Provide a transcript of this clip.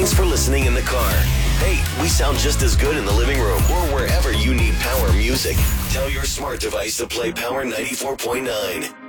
Thanks for listening in the car. Hey, we sound just as good in the living room or wherever you need power music. Tell your smart device to play Power 94.9.